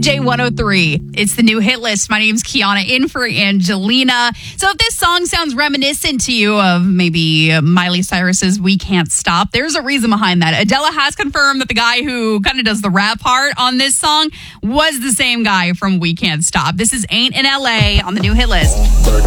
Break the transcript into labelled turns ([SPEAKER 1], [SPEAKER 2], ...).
[SPEAKER 1] CJ 103. It's the new hit list. My name's Kiana, in for Angelina. So if this song sounds reminiscent to you of maybe Miley Cyrus's We Can't Stop, there's a reason behind that. Adele has confirmed that the guy who kind of does the rap part on this song was the same guy from We Can't Stop. This is Ain't in LA on the new hit list.